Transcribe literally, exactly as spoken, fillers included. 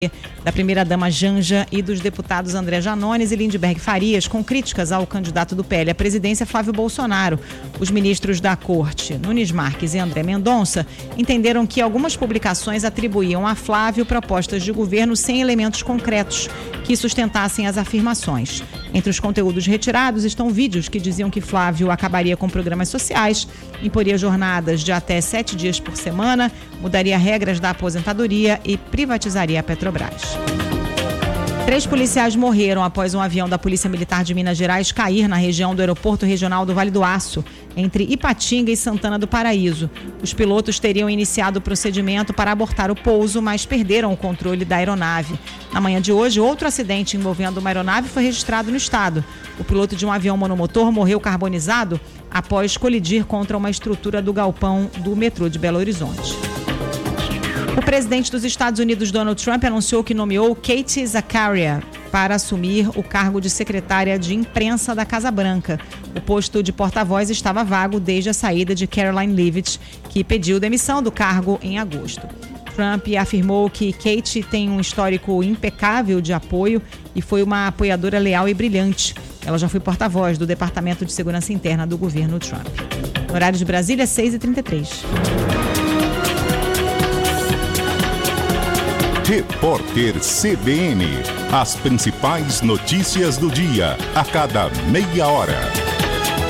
da primeira-dama Janja e dos deputados André Janones e Lindbergh Farias, com críticas ao candidato do P L à presidência, Flávio Bolsonaro. Os ministros da Corte, Nunes Marques e André Mendonça, entenderam que algumas publicações atribuíam a Flávio propostas de governo sem elementos concretos que sustentassem as afirmações. Entre os conteúdos retirados estão vídeos que diziam que Flávio acabaria com programas sociais, imporia jornadas de até sete dias por semana, mudaria regras da aposentadoria e privatizaria a Petrobras. Três policiais morreram após um avião da Polícia Militar de Minas Gerais cair na região do Aeroporto Regional do Vale do Aço, entre Ipatinga e Santana do Paraíso. Os pilotos teriam iniciado o procedimento para abortar o pouso, mas perderam o controle da aeronave. Na manhã de hoje, outro acidente envolvendo uma aeronave foi registrado no estado. O piloto de um avião monomotor morreu carbonizado após colidir contra uma estrutura do galpão do metrô de Belo Horizonte. O presidente dos Estados Unidos, Donald Trump, anunciou que nomeou Katie Zakaria para assumir o cargo de secretária de imprensa da Casa Branca. O posto de porta-voz estava vago desde a saída de Caroline Leavitt, que pediu demissão do cargo em agosto. Trump afirmou que Katie tem um histórico impecável de apoio e foi uma apoiadora leal e brilhante. Ela já foi porta-voz do Departamento de Segurança Interna do governo Trump. No horário de Brasília, seis e trinta e três. Repórter C B N. As principais notícias do dia, a cada meia hora.